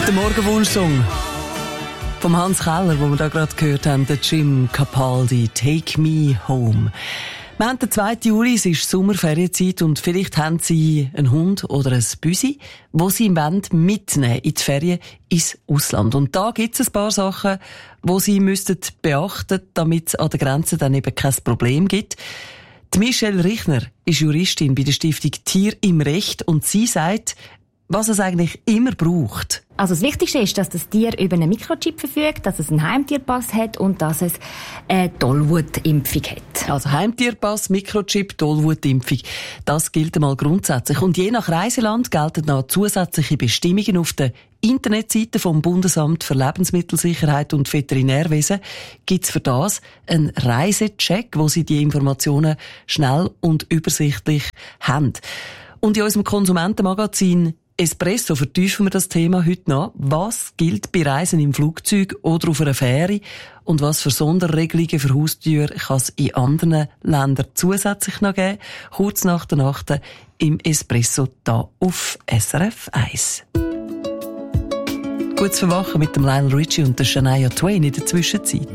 Der Morgenwunsch-Song vom Hans Keller, den wir da gerade gehört haben, der Jim Capaldi, «Take Me Home». Wir haben den 2. Juli, es ist Sommerferienzeit und vielleicht haben Sie einen Hund oder ein Büsi, wo Sie mitnehmen in die Ferien ins Ausland. Und da gibt es ein paar Sachen, die Sie beachten müssten, damit es an der Grenze dann eben kein Problem gibt. Die Michelle Richner ist Juristin bei der Stiftung Tier im Recht und sie sagt, was es eigentlich immer braucht. Also das Wichtigste ist, dass das Tier über einen Mikrochip verfügt, dass es einen Heimtierpass hat und dass es eine Tollwutimpfung hat. Also Heimtierpass, Mikrochip, Tollwutimpfung. Das gilt einmal grundsätzlich. Und je nach Reiseland gelten noch zusätzliche Bestimmungen auf der Internetseite vom Bundesamt für Lebensmittelsicherheit und Veterinärwesen. Gibt's für das einen Reisecheck, wo Sie die Informationen schnell und übersichtlich haben. Und in unserem Konsumentenmagazin Espresso vertiefen wir das Thema heute noch. Was gilt bei Reisen im Flugzeug oder auf einer Fähre? Und was für Sonderregelungen für Haustürer kann es in anderen Ländern zusätzlich noch geben? Kurz nach der Nacht im Espresso da auf SRF 1. Gutes Verwachen mit dem Lionel Richie und der Shania Twain in der Zwischenzeit.